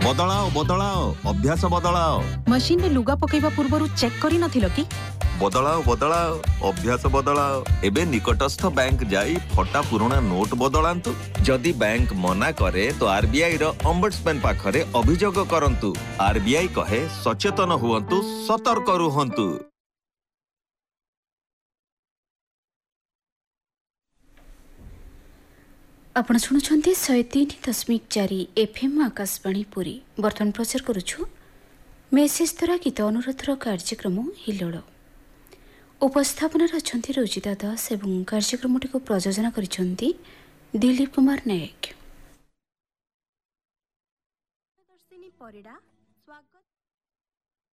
बदलाओ बदलाओ अभ्यास बदलाओ। मशीन रे लुगा पकेइबा पूर्वरु चेक करि नथिलो कि? बदलाओ बदलाओ अभ्यास बदलाओ। एबे निकटस्थ बैंक जाई फटा पुराना नोट बदलांतु। जदि बैंक मना करे तो आरबीआई रो ओम्बड्समैन पाखरे अभियोग करंतु। आरबीआई कहे सचेतन हुवंतु, सतर्क रुहंतु। आपण शुणुछंती 103.4 एफएम आकाशवाणी पुरी। बर्तमान प्रचार करुछु मेसेज द्वारा गीत अनुरोधर कार्यक्रम हिलोड़। उपस्थापन अच्छी रुचिता दास एवं कार्यक्रमटी को प्रयोजना करिसेंती दिलीप कुमार नायक। परिडा